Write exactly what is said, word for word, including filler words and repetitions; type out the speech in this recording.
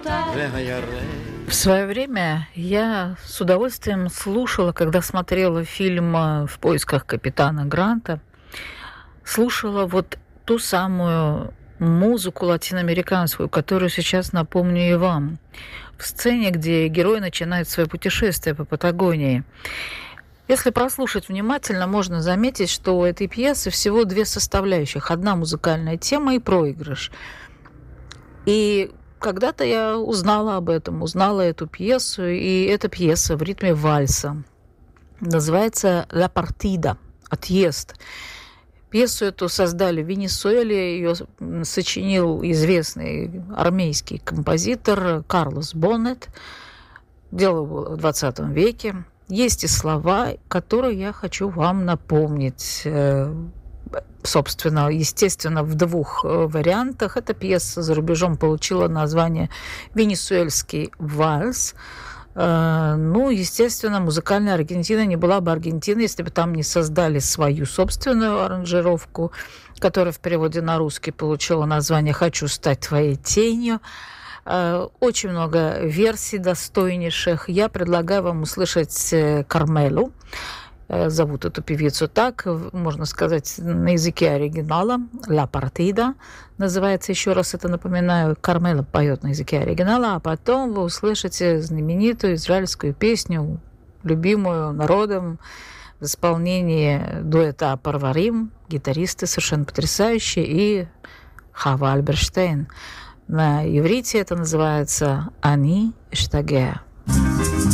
В свое время я с удовольствием слушала, когда смотрела фильм «В поисках капитана Гранта», слушала вот ту самую музыку латиноамериканскую, которую сейчас напомню и вам. В сцене, где герой начинает свое путешествие по Патагонии. Если прослушать внимательно, можно заметить, что у этой пьесы всего две составляющих. Одна музыкальная тема и проигрыш. И когда-то я узнала об этом, узнала эту пьесу, и эта пьеса в ритме вальса. Называется «La Partida» – «Отъезд». Пьесу эту создали в Венесуэле, ее сочинил известный армейский композитор Карлос Боннет. Дело было в двадцатом веке. Есть и слова, которые я хочу вам напомнить. Собственно, естественно, в двух вариантах. Эта пьеса за рубежом получила название «Венесуэльский вальс». Ну, естественно, музыкальная Аргентина не была бы Аргентиной, если бы там не создали свою собственную аранжировку, которая в переводе на русский получила название «Хочу стать твоей тенью». Очень много версий достойнейших. Я предлагаю вам услышать Кармелу. Зовут эту певицу так, можно сказать, на языке оригинала. «La Partida» называется, еще раз это напоминаю. Кармела поет на языке оригинала, а потом вы услышите знаменитую израильскую песню, любимую народом, в исполнении дуэта «Парварим», гитаристы совершенно потрясающие, и Хава Альберштейн. На иврите это называется «Ани Эштагеа».